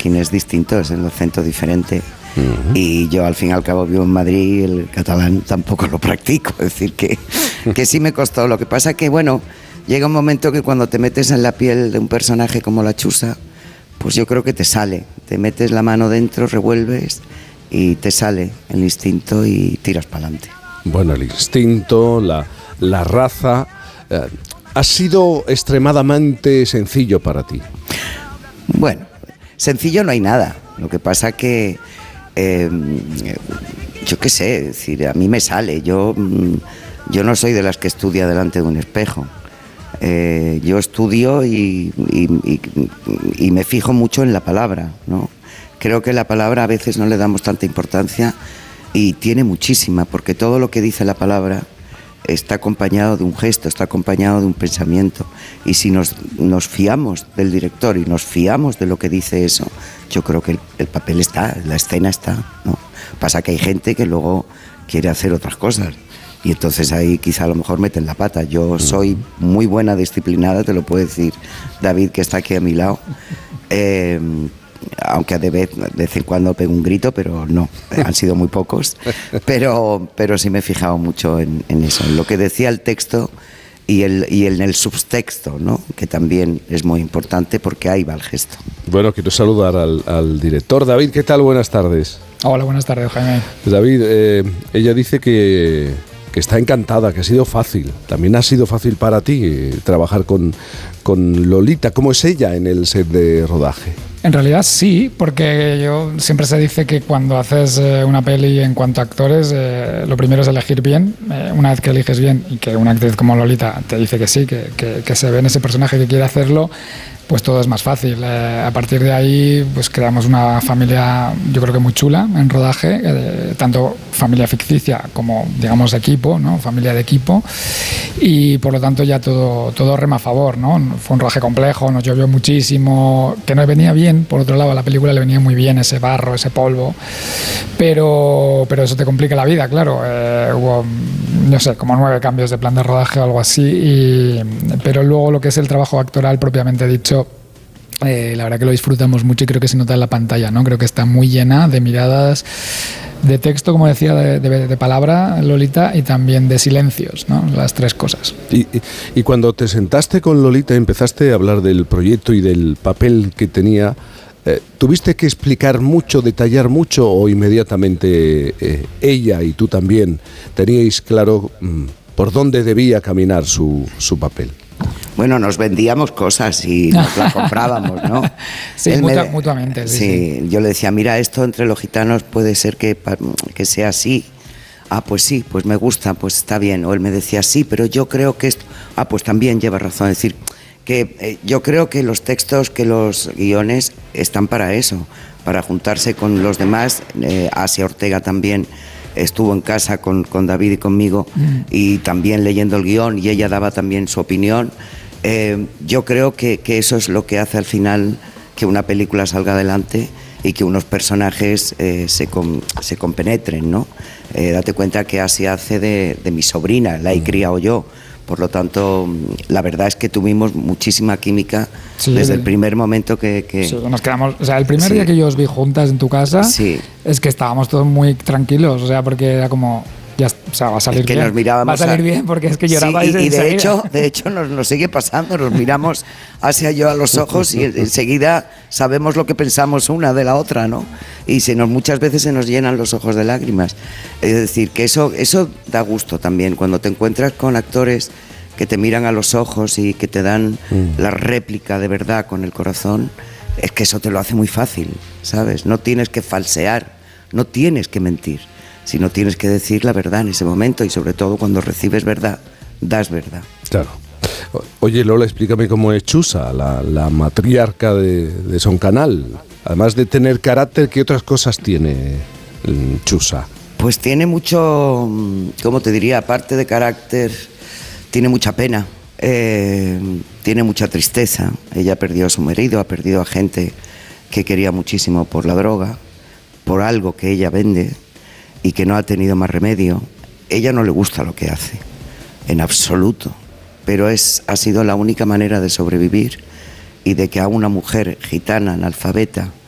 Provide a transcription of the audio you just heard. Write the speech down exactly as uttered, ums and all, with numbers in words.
mallorquín es distinto, es el acento diferente. Uh-huh. Y yo al fin y al cabo vivo en Madrid y el catalán tampoco lo practico, es decir, que, que sí me costó. Lo que pasa que, bueno, llega un momento que cuando te metes en la piel de un personaje como la Chusa, pues yo creo que te sale, te metes la mano dentro, revuelves y te sale el instinto y tiras para adelante. Bueno, el instinto, la, la raza, eh, ha sido extremadamente sencillo para ti. Bueno, sencillo no hay nada, lo que pasa que Eh, yo qué sé, es decir, a mí me sale. Yo, yo no soy de las que estudia delante de un espejo. Eh, yo estudio y, y, y, y me fijo mucho en la palabra, ¿no? Creo que la palabra a veces no le damos tanta importancia y tiene muchísima, porque todo lo que dice la palabra está acompañado de un gesto, está acompañado de un pensamiento. Y si nos, nos fiamos del director y nos fiamos de lo que dice eso, yo creo que el, el papel está, la escena está, ¿no? Pasa que hay gente que luego quiere hacer otras cosas y entonces ahí quizá a lo mejor meten la pata. Yo soy muy buena disciplinada, te lo puede decir David, que está aquí a mi lado. Eh, aunque de vez, de vez en cuando pego un grito, pero no, han sido muy pocos, pero, pero sí me he fijado mucho en, en eso, en lo que decía el texto y, el, y en el subtexto, ¿no? Que también es muy importante porque ahí va el gesto. Bueno, quiero saludar al, al director. David, ¿qué tal? Buenas tardes. Hola, buenas tardes, Jaime. David, eh, ella dice que, que está encantada, que ha sido fácil. También ha sido fácil para ti eh, trabajar con, con Lolita. ¿Cómo es ella en el set de rodaje? En realidad sí, porque yo siempre se dice que cuando haces eh, una peli en cuanto a actores, eh, lo primero es elegir bien. Eh, una vez que eliges bien y que una actriz como Lolita te dice que sí, que, que, que se ve en ese personaje que quiere hacerlo, pues todo es más fácil. Eh, a partir de ahí, pues creamos una familia, yo creo que muy chula en rodaje, eh, tanto familia ficticia como, digamos, equipo, ¿no? Familia de equipo, y por lo tanto ya todo, todo rema a favor, ¿no? Fue un rodaje complejo, nos llovió muchísimo, que no venía bien, por otro lado a la película le venía muy bien ese barro, ese polvo, pero, pero eso te complica la vida, claro. Eh, hubo, no sé, como nueve cambios de plan de rodaje o algo así, y, pero luego lo que es el trabajo actoral propiamente dicho, Eh, la verdad que lo disfrutamos mucho y creo que se nota en la pantalla, ¿no? Creo que está muy llena de miradas, de texto, como decía, de, de, de palabra, Lolita, y también de silencios, ¿no? Las tres cosas. Y, y, y cuando te sentaste con Lolita, empezaste a hablar del proyecto y del papel que tenía, eh, ¿tuviste que explicar mucho, detallar mucho, o inmediatamente eh, ella y tú también teníais claro mmm, por dónde debía caminar su, su papel? Bueno, nos vendíamos cosas y nos las comprábamos, ¿no? Sí, mutua, me, mutuamente. Sí, sí, sí, yo le decía, mira, esto entre los gitanos puede ser que, que sea así. Ah, pues sí, pues me gusta, pues está bien. O él me decía, sí, pero yo creo que esto... Ah, pues también lleva razón. Es decir, que eh, yo creo que los textos, que los guiones están para eso, para juntarse con los demás. Eh, Asia Ortega también estuvo en casa con, con David y conmigo, mm. y también leyendo el guión, y ella daba también su opinión. Eh, yo creo que, que eso es lo que hace al final que una película salga adelante y que unos personajes eh, se, com, se compenetren, ¿no? Eh, date cuenta que Asia hace de, de mi sobrina, la he criado yo. Por lo tanto, la verdad es que tuvimos muchísima química, sí, desde el primer momento que... que... Sí, nos quedamos, o sea, el primer sí. día que yo os vi juntas en tu casa, sí. es que estábamos todos muy tranquilos, o sea, porque era como... Ya, o sea, va a salir es que bien. Nos mirábamos va a salir a... bien porque es que llorabais. Sí, y, y de enseguida. hecho, de hecho nos, nos sigue pasando, nos miramos hacia yo a los ojos y enseguida sabemos lo que pensamos una de la otra, ¿no? Y se nos, muchas veces se nos llenan los ojos de lágrimas. Es decir, que eso, eso da gusto también, cuando te encuentras con actores que te miran a los ojos y que te dan mm. la réplica de verdad con el corazón, es que eso te lo hace muy fácil, ¿sabes? No tienes que falsear, no tienes que mentir, sino tienes que decir la verdad en ese momento, y sobre todo cuando recibes verdad, das verdad. Claro. Oye, Lola, explícame cómo es Chusa, la, la matriarca de, de Son Canal. Además de tener carácter, ¿qué otras cosas tiene Chusa? Pues tiene mucho, ¿cómo te diría? Aparte de carácter, tiene mucha pena, eh, tiene mucha tristeza. Ella perdió a su marido, ha perdido a gente que quería muchísimo por la droga, por algo que ella vende y que no ha tenido más remedio. Ella no le gusta lo que hace, en absoluto, pero es, ha sido la única manera de sobrevivir y de que a una mujer gitana, analfabeta,